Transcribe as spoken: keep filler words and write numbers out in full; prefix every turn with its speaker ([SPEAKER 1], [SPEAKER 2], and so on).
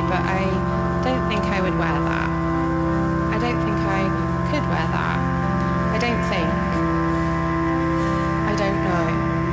[SPEAKER 1] but I don't think I would wear that. I don't think I could wear that. I don't think